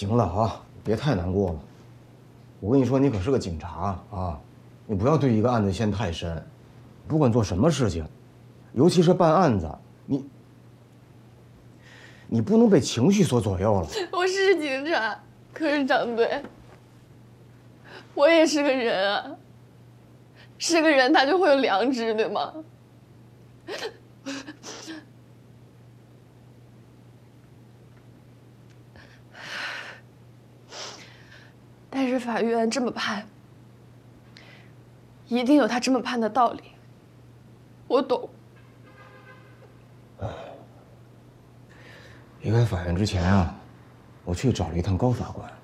行了啊，别太难过了。我跟你说，你可是个警察啊，你不要对一个案子陷太深。不管做什么事情，尤其是办案子，你不能被情绪所左右了。 我是警察，可是张队，我也是个人啊。是个人，他就会有良知，对吗？但是法院这么判，一定有他这么判的道理。我懂。 离开法院之前啊，我去找了一趟高法官。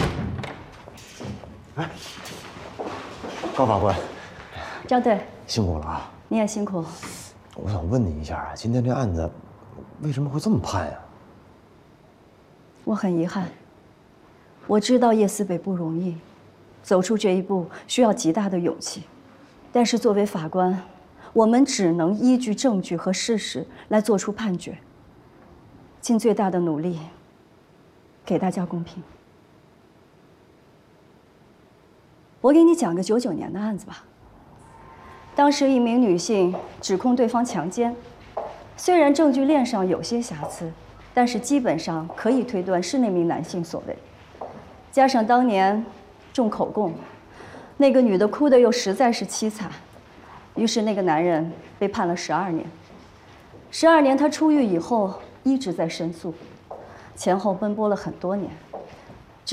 哎，高法官， 张队， 辛苦了啊！ 你也辛苦。 我想问你一下啊，今天这案子为什么会这么判呀？ 我很遗憾。我知道叶思北不容易，走出这一步需要极大的勇气。但是作为法官，我们只能依据证据和事实来做出判决，尽最大的努力，给大家公平。我给你讲个99年的案子吧。当时一名女性指控对方强奸，虽然证据链上有些瑕疵，但是基本上可以推断是那名男性所为。加上当年重口供，那个女的哭得又实在是凄惨，于是那个男人被判了12年。12年，他出狱以后一直在申诉，前后奔波了很多年。